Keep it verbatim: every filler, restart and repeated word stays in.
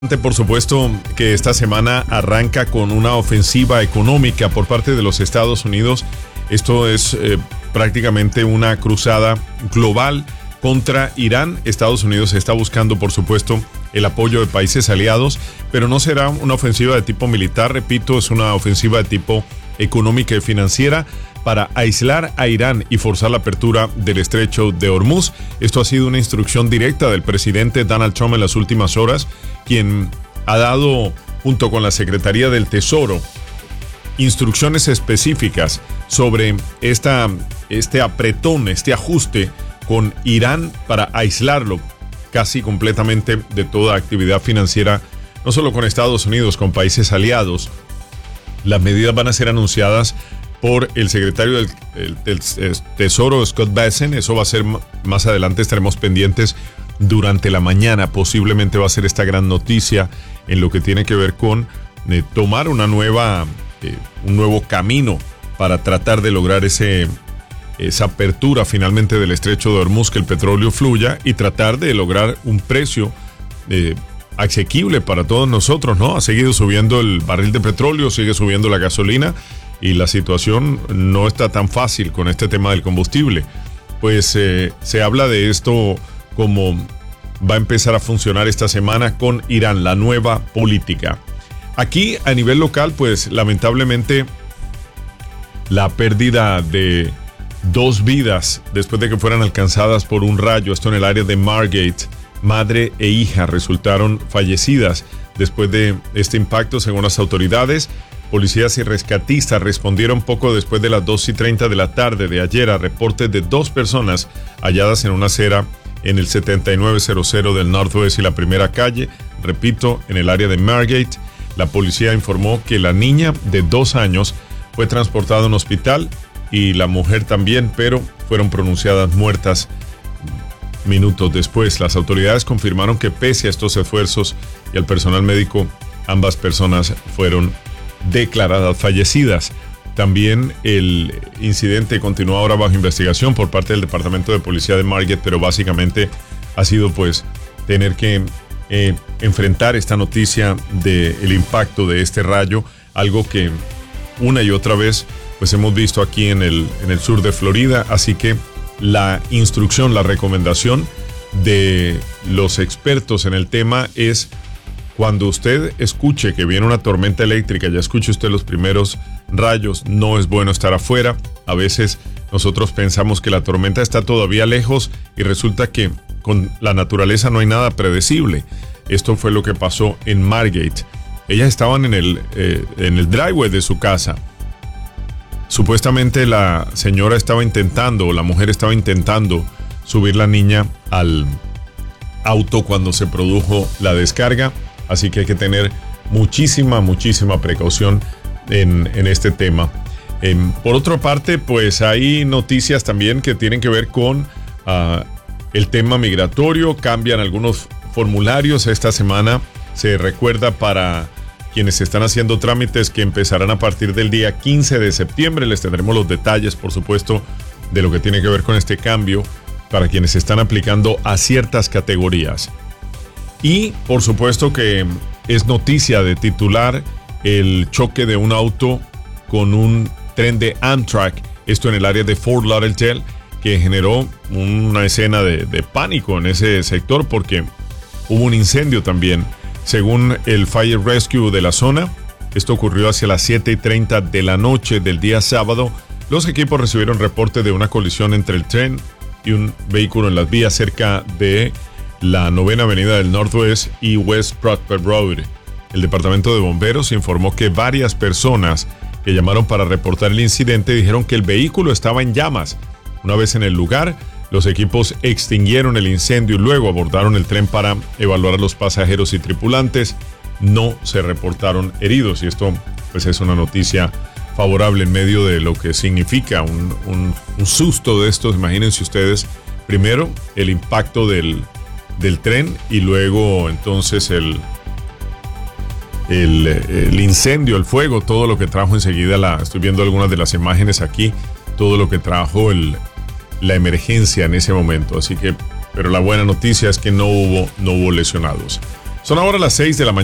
Por supuesto que esta semana arranca con una ofensiva económica por parte de los Estados Unidos. Esto es eh, prácticamente una cruzada global contra Irán. Estados Unidos está buscando, por supuesto, el apoyo de países aliados, pero no será una ofensiva de tipo militar, repito, es una ofensiva de tipo económica y financiera para aislar a Irán y forzar la apertura del estrecho de Hormuz. Esto ha sido una instrucción directa del presidente Donald Trump en las últimas horas, quien ha dado, junto con la Secretaría del Tesoro, instrucciones específicas sobre esta, este apretón, este ajuste con Irán para aislarlo casi completamente de toda actividad financiera, no solo con Estados Unidos, con países aliados. Las medidas van a ser anunciadas por el secretario del, el, del Tesoro, Scott Bessent. Eso va a ser más adelante, estaremos pendientes durante la mañana. Posiblemente va a ser esta gran noticia en lo que tiene que ver con eh, tomar una nueva, eh, un nuevo camino para tratar de lograr ese, esa apertura finalmente del estrecho de Hormuz, que el petróleo fluya y tratar de lograr un precio eh, asequible para todos nosotros, ¿no? Ha seguido subiendo el barril de petróleo, sigue subiendo la gasolina y la situación no está tan fácil con este tema del combustible. Pues eh, se habla de esto como va a empezar a funcionar esta semana con Irán, la nueva política. Aquí a nivel local, pues lamentablemente la pérdida de dos vidas después de que fueran alcanzadas por un rayo, esto en el área de Margate, madre e hija resultaron fallecidas después de este impacto, según las autoridades. Policías y rescatistas respondieron poco después de las dos y treinta de la tarde de ayer a reportes de dos personas halladas en una acera en el setenta y nueve cero cero del Northwest y la primera calle, repito, en el área de Margate. La policía informó que la niña de dos años fue transportada a un hospital y la mujer también, pero fueron pronunciadas muertas minutos después. Las autoridades confirmaron que pese a estos esfuerzos y al personal médico, ambas personas fueron declaradas fallecidas. También el incidente continúa ahora bajo investigación por parte del Departamento de Policía de Margate, pero básicamente ha sido pues tener que eh, enfrentar esta noticia del impacto de este rayo, algo que una y otra vez pues hemos visto aquí en el, en el sur de Florida. Así que la instrucción, la recomendación de los expertos en el tema es: cuando usted escuche que viene una tormenta eléctrica, ya escuche usted los primeros rayos, no es bueno estar afuera. A veces nosotros pensamos que la tormenta está todavía lejos y resulta que con la naturaleza no hay nada predecible. Esto fue lo que pasó en Margate. Ellas estaban en el, eh, en el driveway de su casa. Supuestamente la señora estaba intentando, o la mujer estaba intentando subir la niña al auto cuando se produjo la descarga. Así que hay que tener muchísima, muchísima precaución en, en este tema. Eh, por otra parte, pues hay noticias también que tienen que ver con uh, el tema migratorio. Cambian algunos formularios. Esta semana se recuerda para quienes están haciendo trámites que empezarán a partir del día quince de septiembre. Les tendremos los detalles, por supuesto, de lo que tiene que ver con este cambio para quienes están aplicando a ciertas categorías. Y por supuesto que es noticia de titular el choque de un auto con un tren de Amtrak, esto en el área de Fort Lauderdale, que generó una escena de, de pánico en ese sector porque hubo un incendio también. Según el Fire Rescue de la zona, esto ocurrió hacia las siete y treinta de la noche del día sábado. Los equipos recibieron reporte de una colisión entre el tren y un vehículo en las vías cerca de la novena avenida del Northwest y West Prospect Road. El departamento de bomberos informó que varias personas que llamaron para reportar el incidente dijeron que el vehículo estaba en llamas. Una vez en el lugar, los equipos extinguieron el incendio y luego abordaron el tren para evaluar a los pasajeros y tripulantes. No se reportaron heridos y esto pues es una noticia favorable en medio de lo que significa un, un, un susto de estos. Imagínense ustedes, primero el impacto del del tren y luego entonces el, el, el incendio, el fuego, todo lo que trajo enseguida, la, estoy viendo algunas de las imágenes aquí, todo lo que trajo el, la emergencia en ese momento. Así que, pero la buena noticia es que no hubo, no hubo lesionados. Son ahora las seis de la mañana.